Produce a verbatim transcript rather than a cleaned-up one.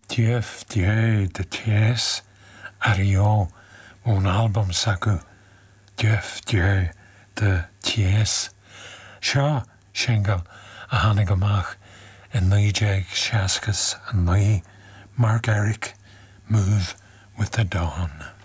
Dief die de ties ario un album saku Dief die de ties Sha Shingle a Hanigamach in Nijeg Shaskas and Nai Mark Eric Move with the Dawn.